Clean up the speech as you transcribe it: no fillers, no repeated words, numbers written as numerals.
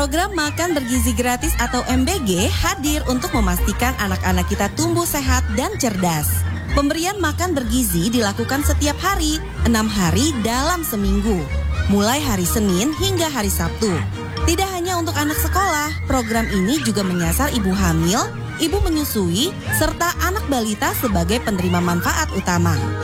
Program Makan Bergizi Gratis atau MBG hadir untuk memastikan anak-anak kita tumbuh sehat dan cerdas. Pemberian makan bergizi dilakukan setiap hari, 6 hari dalam seminggu, mulai hari Senin hingga hari Sabtu. Tidak hanya untuk anak sekolah, program ini juga menyasar ibu hamil, ibu menyusui, serta anak balita sebagai penerima manfaat utama.